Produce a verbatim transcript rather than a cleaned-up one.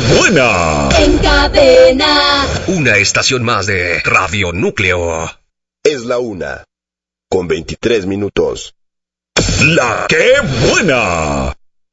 buena! En cadena. Una estación más de Radio Núcleo. Es la una, con veintitrés minutos. ¡La que buena!